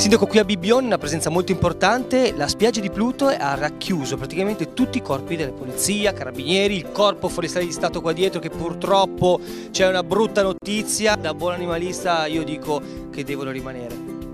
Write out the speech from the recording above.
Sindaco, qui a Bibbione una presenza molto importante, la spiaggia di Pluto ha racchiuso praticamente tutti i corpi della polizia, carabinieri, il corpo forestale di Stato qua dietro che purtroppo c'è una brutta notizia, da buon animalista io dico che devono rimanere.